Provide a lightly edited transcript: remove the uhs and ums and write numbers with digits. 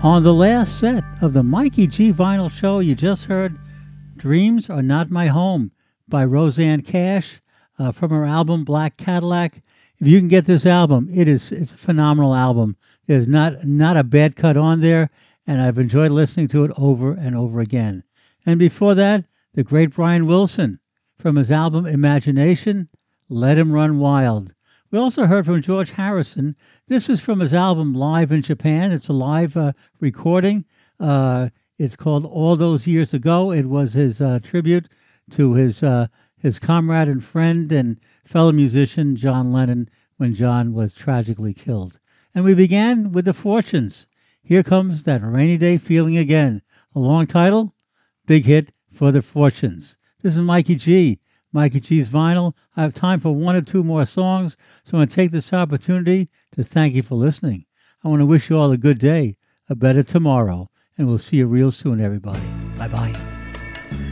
On the last set of the Mikey G Vinyl Show, you just heard Dreams Are Not My Home by Roseanne Cash from her album Black Cadillac. If you can get this album, it's a phenomenal album. There's not a bad cut on there, and I've enjoyed listening to it over and over again. And before that, the great Brian Wilson from his album Imagination, Let Him Run Wild. We also heard from George Harrison. This is from his album Live in Japan. It's a live recording. It's called All Those Years Ago. It was his tribute to his comrade and friend and fellow musician John Lennon when John was tragically killed. And we began with The Fortunes. Here comes That Rainy Day Feeling Again. A long title, big hit for The Fortunes. This is Mikey G. Mikey G's Vinyl. I have time for one or two more songs, so I'm going to take this opportunity to thank you for listening. I want to wish you all a good day, a better tomorrow, and we'll see you real soon, everybody. Bye-bye.